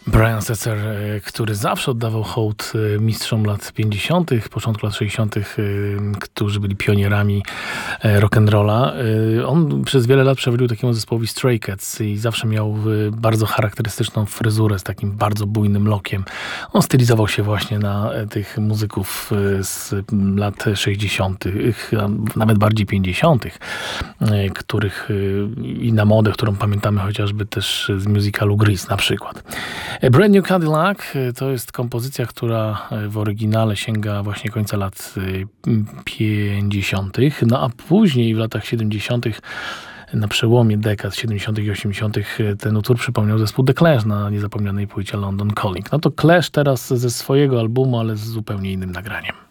Brian Setzer, który zawsze oddawał hołd mistrzom lat 50., początku lat 60., którzy byli pionierami rock'n'rolla. On przez wiele lat przewodził takiemu zespołowi Stray Cats i zawsze miał bardzo charakterystyczną fryzurę z takim bardzo bujnym lokiem. On stylizował się właśnie na tych muzyków z lat 60., nawet bardziej 50., których i na modę, którą pamiętamy chociażby też z musicalu Grease na przykład. Brand New Cadillac to jest kompozycja, która w oryginale sięga właśnie końca lat 50., no a później w latach 70., na przełomie dekad 70. i 80. ten utwór przypomniał zespół The Clash na niezapomnianej płycie London Calling. No to Clash teraz ze swojego albumu, ale z zupełnie innym nagraniem.